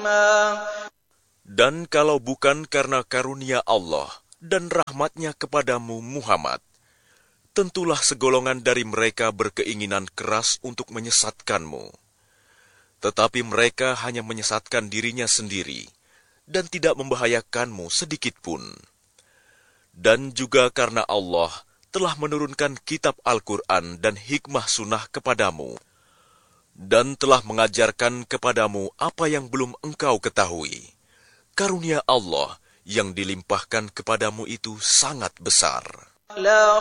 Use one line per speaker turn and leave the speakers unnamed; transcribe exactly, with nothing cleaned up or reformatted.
Dan kalau bukan karena karunia Allah dan rahmat-Nya kepadamu Muhammad, tentulah segolongan dari mereka berkeinginan keras untuk menyesatkanmu. Tetapi mereka hanya menyesatkan dirinya sendiri dan tidak membahayakanmu sedikitpun. Dan juga karena Allah telah menurunkan kitab Al-Quran dan hikmah sunnah kepadamu, dan telah mengajarkan kepadamu apa yang belum engkau ketahui. Karunia Allah yang dilimpahkan kepadamu itu sangat besar.
لا